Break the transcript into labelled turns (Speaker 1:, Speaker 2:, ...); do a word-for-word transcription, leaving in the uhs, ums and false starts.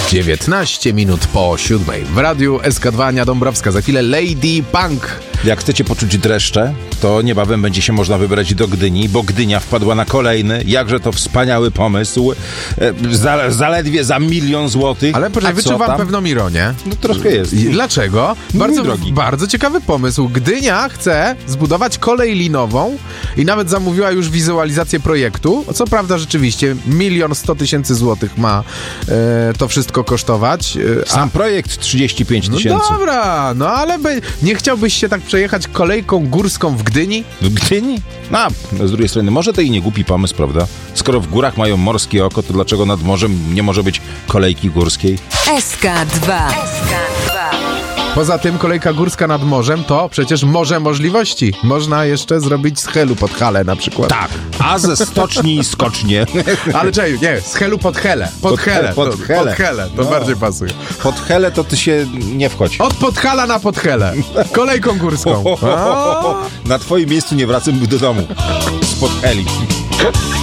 Speaker 1: dziewiętnaście minut po siódmej. W radiu S K dwa Ania Dąbrowska. Za chwilę Lady Punk.
Speaker 2: Jak chcecie poczuć dreszcze, to niebawem będzie się można wybrać do Gdyni, bo Gdynia wpadła na kolejny, jakże to wspaniały pomysł, e, za, zaledwie za milion złotych.
Speaker 1: Ale poczekaj, wyczuwam
Speaker 2: tam?
Speaker 1: pewną ironię.
Speaker 2: No troszkę jest.
Speaker 1: I dlaczego? Bardzo,
Speaker 2: drogi.
Speaker 1: bardzo ciekawy pomysł. Gdynia chce zbudować kolej linową i nawet zamówiła już wizualizację projektu. Co prawda rzeczywiście milion sto tysięcy złotych ma e, to wszystko kosztować. E,
Speaker 2: Sam projekt trzydzieści pięć
Speaker 1: no
Speaker 2: tysięcy.
Speaker 1: dobra, no ale by, nie chciałbyś się tak przejechać kolejką górską w Gdyni?
Speaker 2: W Gdyni? No, z drugiej strony, może to i nie głupi pomysł, prawda? Skoro w górach mają morskie oko, to dlaczego nad morzem nie może być kolejki górskiej?
Speaker 3: S K dwa.
Speaker 1: Poza tym kolejka górska nad morzem to przecież morze możliwości. Można jeszcze zrobić z Helu pod Halę na przykład.
Speaker 2: Tak, a ze stoczni skocznie.
Speaker 1: Ale czekaj, nie, z Helu pod Helę. Pod,
Speaker 2: Pod
Speaker 1: Helę.
Speaker 2: He- pod
Speaker 1: to,
Speaker 2: Helę.
Speaker 1: pod Helę, to
Speaker 2: No.
Speaker 1: bardziej pasuje.
Speaker 2: Pod Helę to ty się nie wchodź.
Speaker 1: Od Podhala na Podhelę. Kolejką górską. A?
Speaker 2: Na twoim miejscu nie wracam do domu. Spod Heli.